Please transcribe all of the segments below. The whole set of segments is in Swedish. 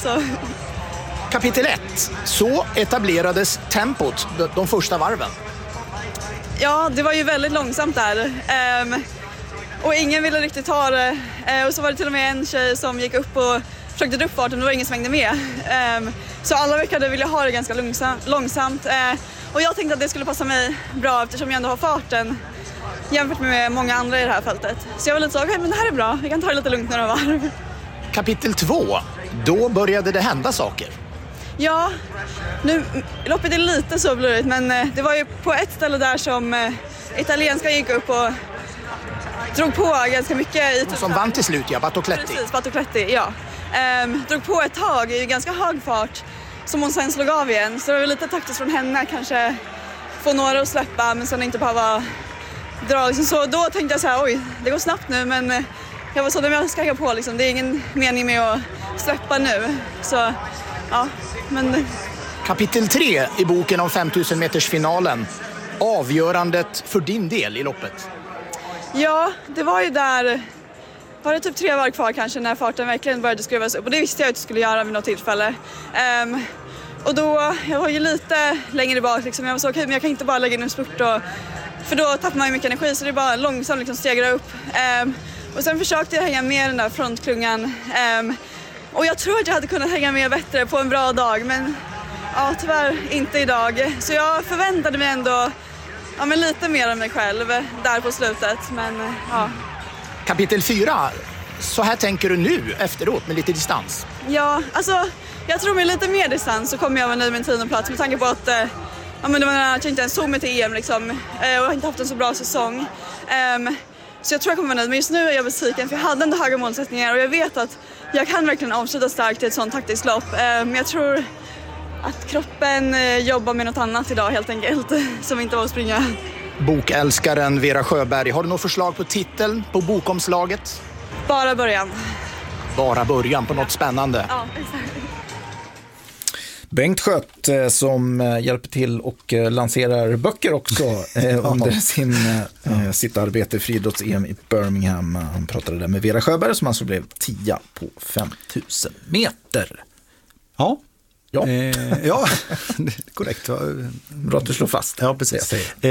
Så. Kapitel 1. Så etablerades tempot de första varven. Ja, det var ju väldigt långsamt där. Och ingen ville riktigt ta det. Och så var det till och med en tjej som gick upp och försökte dra upp farten, men det var ingen som hängde med. Så alla verkade vilja ha det ganska långsamt. Och jag tänkte att det skulle passa mig bra eftersom jag ändå har farten jämfört med många andra i det här fältet. Så jag var lite så, okej, men det här är bra. Vi kan ta det lite lugnt några varv. Kapitel 2. Då började det hända saker. Ja, nu loppet är lite så blurigt, men det var ju på ett ställe där som italienska gick upp och drog på ganska mycket. Som vann till slut, ja, Battocletti. Precis, Battocletti, ja. Drog på ett tag i ganska hög fart som hon sen slog av igen. Så det var lite taktiskt från henne, kanske få några att släppa men sen inte behöva dra. Liksom. Så då tänkte jag så här, oj, det går snabbt nu, men jag var så att jag ska hänga på. Liksom. Det är ingen mening med att släppa nu. Så, ja, men... Kapitel 3 i boken om 5000 meters finalen. Avgörandet för din del i loppet. Ja, det var ju där... Var det typ 3 varv kvar kanske när farten verkligen började skruvas upp. Och det visste jag att jag skulle göra vid något tillfälle. Och då, jag var ju lite längre bak liksom. Jag var så okej, men jag kan inte bara lägga in en spurt då. För då tappar man ju mycket energi så det är bara långsamt liksom stegra upp. Och sen försökte jag hänga med den där frontklungan. Och jag tror att jag hade kunnat hänga med bättre på en bra dag. Men ja, tyvärr inte idag. Så jag förväntade mig ändå men lite mer av mig själv där på slutet. Men ja. Kapitel 4. Så här tänker du nu efteråt med lite distans? Ja, alltså jag tror med lite mer distans så kommer jag vara nöjd med en 10:e plats med tanke på att men det var när jag inte ens såg mig till EM liksom, och jag har inte haft en så bra säsong. Så jag tror jag kommer vara nöjd, men just nu är jag besviken för jag hade ändå höga målsättningar och jag vet att jag kan verkligen avsluta starkt i ett sånt taktiskt lopp. Men jag tror att kroppen jobbar med något annat idag helt enkelt, som inte var att springa. Bokälskaren Vera Sjöberg, har du något förslag på titeln på bokomslaget? Bara början. Bara början på något spännande. Ja, exakt. Bengt Schött som hjälper till och lanserar böcker också under sitt arbete i friidrotts-EM i Birmingham. Han pratade där med Vera Sjöberg som alltså blev 10 på 5000 meter. Ja. Ja, ja, korrekt. Bra att du slår fast. Ja, precis.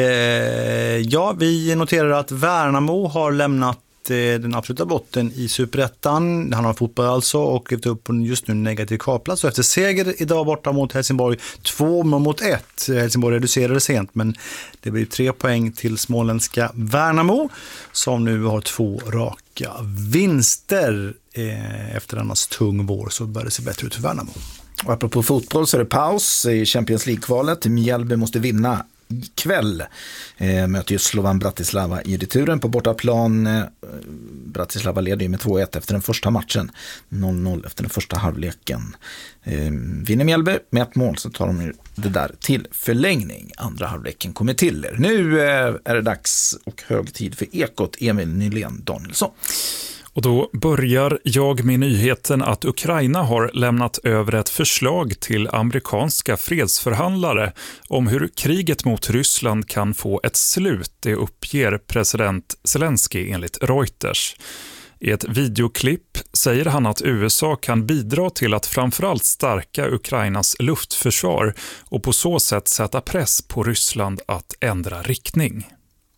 Ja, vi noterar att Värnamo har lämnat den absoluta botten i Superettan. Han har fotboll alltså och gett upp på just nu negativ kvalplats. Och efter seger idag borta mot Helsingborg 2-1. Helsingborg reducerade sent, men det blir 3 poäng till småländska Värnamo som nu har 2 raka vinster. Efter annars tung vår så börjar det se bättre ut för Värnamo. Och apropå fotboll så är det paus i Champions League-kvalet. Mjällby måste vinna ikväll. Möter ju Slovan Bratislava i returen på bortaplan. Bratislava leder ju med 2-1 efter den första matchen. 0-0 efter den första halvleken. Vinner Mjällby med 1 mål så tar de ju det där till förlängning. Andra halvleken kommer till er. Nu är det dags och hög tid för Ekot. Emil Nylén Danielsson. Och då börjar jag med nyheten att Ukraina har lämnat över ett förslag till amerikanska fredsförhandlare om hur kriget mot Ryssland kan få ett slut, det uppger president Zelensky enligt Reuters. I ett videoklipp säger han att USA kan bidra till att framförallt stärka Ukrainas luftförsvar och på så sätt sätta press på Ryssland att ändra riktning.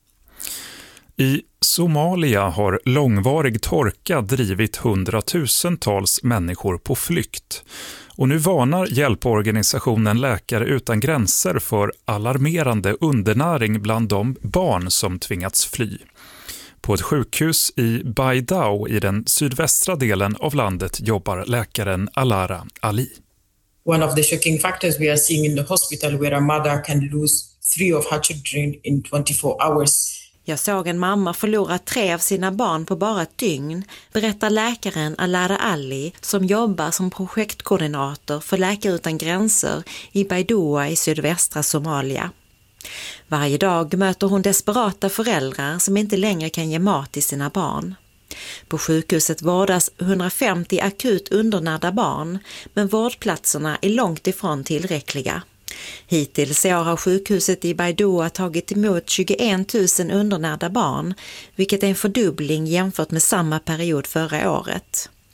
I Somalia har långvarig torka drivit hundratusentals människor på flykt. Och nu varnar hjälporganisationen Läkare utan gränser för alarmerande undernäring bland de barn som tvingats fly. På ett sjukhus i Baidao i den sydvästra delen av landet jobbar läkaren Alara Ali. One of the shocking factors we are seeing in the hospital where a mother can lose 3 of her children in 24 hours. Jag såg en mamma förlora 3 av sina barn på bara ett dygn, berättar läkaren Alara Ali som jobbar som projektkoordinator för Läkare utan gränser i Baidoa i sydvästra Somalia. Varje dag möter hon desperata föräldrar som inte längre kan ge mat till sina barn. På sjukhuset vårdas 150 akut undernärda barn, men vårdplatserna är långt ifrån tillräckliga. Hittills i år har sjukhuset i Baidoa tagit emot 21 000 undernärda barn, vilket är en fördubbling jämfört med samma period förra året.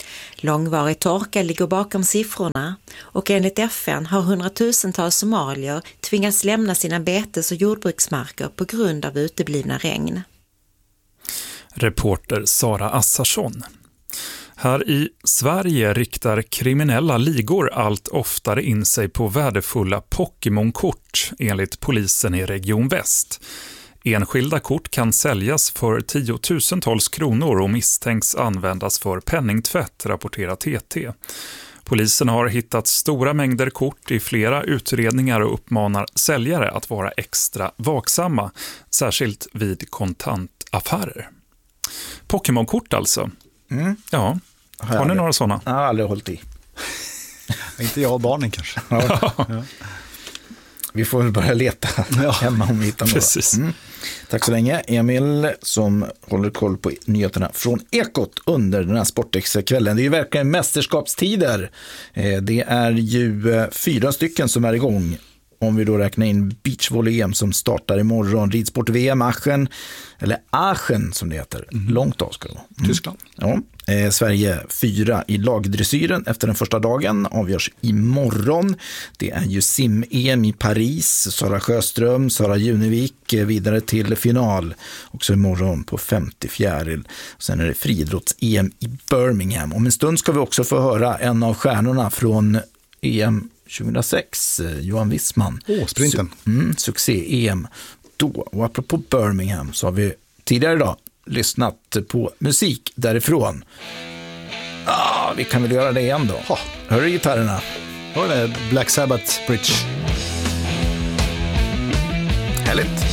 Långvarig torka ligger bakom siffrorna och enligt FN har hundratusentals somalier tvingats lämna sina betes- och jordbruksmarker på grund av uteblivna regn. Reporter Sara Assarsson. Här i Sverige riktar kriminella ligor allt oftare in sig på värdefulla Pokémon-kort enligt polisen i Region Väst. Enskilda kort kan säljas för 10-tusentals kronor och misstänks användas för penningtvätt, rapporterar TT. Polisen har hittat stora mängder kort i flera utredningar och uppmanar säljare att vara extra vaksamma, särskilt vid kontantaffärer. Pokémon-kort alltså. Ja, har ni några sådana? Jag har aldrig hållit i. Inte jag och barnen kanske. Ja. Vi får väl börja leta hemma om vi hittar några. Precis. Tack så länge Emil som håller koll på nyheterna från Ekot under den här Sportextra-kvällen. Det är ju verkligen mästerskapstider. Det är ju 4 stycken som är igång. Om vi då räknar in beachvolley-EM som startar imorgon, ridsport-VM, Aachen som det heter. Långt av ska det vara. Tyskland. Ja. Sverige 4 i lagdressyren efter den första dagen avgörs imorgon. Det är ju sim-EM i Paris. Sara Sjöström, Sara Junevik vidare till final. Också imorgon på 54. Sen är det friidrotts-EM i Birmingham. Om en stund ska vi också få höra en av stjärnorna från EM 2006, Johan Wissman. Sprinten. Succé-EM då. Och apropå Birmingham så har vi tidigare idag lyssnat på musik därifrån. Vi kan väl göra det igen då. Hör du gitarrerna? Hör det, Black Sabbath Bridge. Härligt.